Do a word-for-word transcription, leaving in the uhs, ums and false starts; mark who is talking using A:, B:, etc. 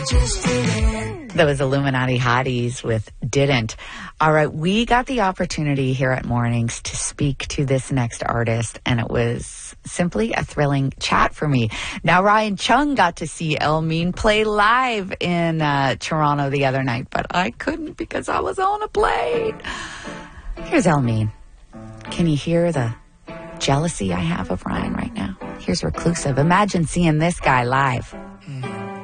A: just didn't.
B: That was Illuminati Hotties with Didn't. All right, we got the opportunity here at Mornings to speak to this next artist, and it was simply a thrilling chat for me. Now, Ryan Chung got to see Elmine play live in uh, Toronto the other night, but I couldn't because I was on a plane. Here's Elmine. Can you hear the jealousy I have of Ryan right now? Here's Reclusive. Imagine seeing this guy live.
A: Mm.